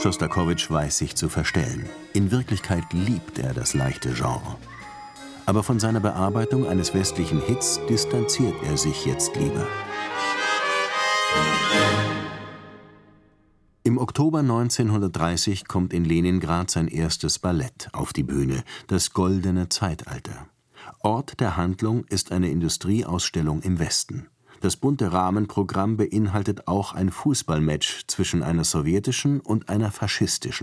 Schostakowitsch weiß sich zu verstellen. In Wirklichkeit liebt er das leichte Genre. Aber von seiner Bearbeitung eines westlichen Hits distanziert er sich jetzt lieber. Im Oktober 1930 kommt in Leningrad sein erstes Ballett auf die Bühne, das Goldene Zeitalter. Ort der Handlung ist eine Industrieausstellung im Westen. Das bunte Rahmenprogramm beinhaltet auch ein Fußballmatch zwischen einer sowjetischen und einer faschistischen